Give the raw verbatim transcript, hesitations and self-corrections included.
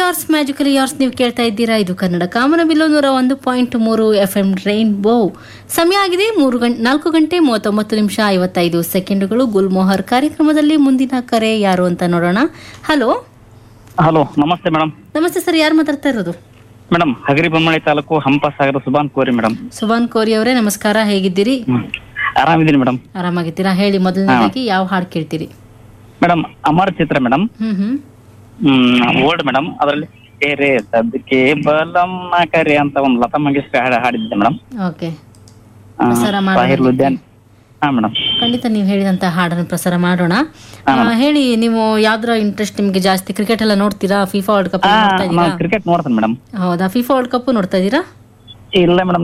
ಯಾರ್ಸ್ magical ಯಾರ್ಸ್ ನೀವು ಕೇಳ್ತಾ ಇದ್ದೀರಾ. ಇದು ಕನ್ನಡ ಕಾಮನಬಿಲ್ಲು ನೂರ ಒಂದು ಪಾಯಿಂಟ್ ಮೂರು ಎಫ್ ಎಂ ರೈನ್ಬೋ. ಸಮಯ ಆಗಿದೆ ಮೂರು ಗಂಟೆ ನಾಲ್ಕು ಗಂಟೆ ಮೂವತ್ತೊಂಬತ್ತು ನಿಮಿಷ ಐವತ್ತೈದು ಸೆಕೆಂಡುಗಳು. ಗುಲ್ಮೋಹರ್ ಕಾರ್ಯಕ್ರಮದಲ್ಲಿ ಮುಂದಿನ ಕರೆ ಯಾರು ಅಂತ ನೋಡೋಣ. ಹಲೋ ಹಲೋ, ನಮಸ್ತೆ ಮೇಡಮ್. ನಮಸ್ತೆ ಸರ್, ಯಾರು ಮಾತಾಡ್ತಾ ಇರೋದು? ಮೇಡಮ್, ಹಗರಿಬೊಮ್ಮಳಿ ತಾಲೂಕು ಹಂಪಸಾಗರ ಸುಬಾನ್ ಕೋರಿ ಮೇಡಮ್. ಸುಬಾನ್ ಕೋರಿ ಅವರೇ ನಮಸ್ಕಾರ, ಹೇಗಿದ್ದೀರಿ? ಆರಾಮಿದ್ದೀನಿ ಮೇಡಮ್. ಆರಾಮಾಗಿದ್ದೀರಾ? ಹೇಳಿ, ಮೊದಲನೇದಾಗಿ ಯಾವ ಹಾಡು ಕೇಳ್ತೀರಿ? ಮೇಡಮ್, ಅಮರ ಚಿತ್ರ ಮೇಡಮ್. ಹ್ಮ್ ಹ್ಮ್ ಹ್ಮ್ ಓಲ್ಡ್ ಮೇಡಮ್. ಅದರಲ್ಲಿ ಬೇರೆ ಸದ್ಕೆ ಬಲಮ್ಮ ಕರೆ ಅಂತ ಒಂದು ಲತಾ ಮಂಗೇಶ್ಕರ್ ಹಾಡು ಹಾಡಿದ್ದೆ ಮೇಡಮ್. ಓಕೆ, ಪ್ರಸಾರ ಮಾಡೋಣ. ಸಾಹಿರ್ ಲುಧಿಯಾನ್. ಹಾ ಮೇಡಮ್, ಖಂಡಿತ ನೀವು ಹೇಳಿದಂತ ಹಾಡನ್ನು ಪ್ರಸಾರ ಮಾಡೋಣ. ಆ, ಹೇಳಿ, ನೀವು ಯಾವ್ದ್ರ ಇಂಟ್ರೆಸ್ಟ್ ನಿಮ್ಗೆ ಜಾಸ್ತಿ? ಕ್ರಿಕೆಟ್ ಎಲ್ಲ ನೋಡ್ತೀರಾ? ಫಿಫಾ ವರ್ಲ್ಡ್ ಕಪ್ ನೋಡ್ತಾ ಇದ್ದೀರಾ? ಕ್ರಿಕೆಟ್ ನೋಡ್ತೇನೆ ಮೇಡಮ್. ಹೌದಾ, ಫಿಫಾ ವರ್ಲ್ಡ್ ಕಪ್ ನೋಡ್ತಾ ಇದ್ದೀರಾ? ಇಲ್ಲ ಮೇಡಮ್,